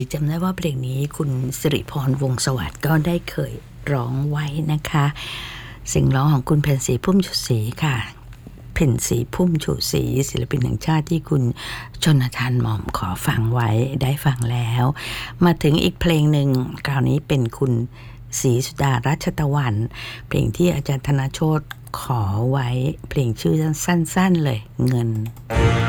จำได้ว่าเพลงนี้คุณสิริพรวงศ์สวัสดิ์ก็ได้เคยร้องไว้นะคะเสียงร้องของคุณเพ็ญศรีพุ่มชูศรีค่ะเพ็ญศรีพุ่มชูศรีศิลปินแห่งชาติที่คุณชนทานหม่อมขอฟังไว้ได้ฟังแล้วมาถึงอีกเพลงหนึ่งคราวนี้เป็นคุณศรีสุดารัชตะวันเพลงที่อาจารย์ธนโชติขอไว้เพลงชื่อสั้นๆเลยเงิน